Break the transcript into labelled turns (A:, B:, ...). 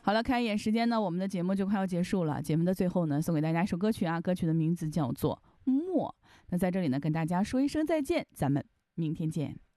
A: 好了，看一眼时间呢，我们的节目就快要结束了。节目的最后呢，送给大家一首歌曲啊，歌曲的名字叫做《默》。那在这里呢，跟大家说一声再见，咱们明天见。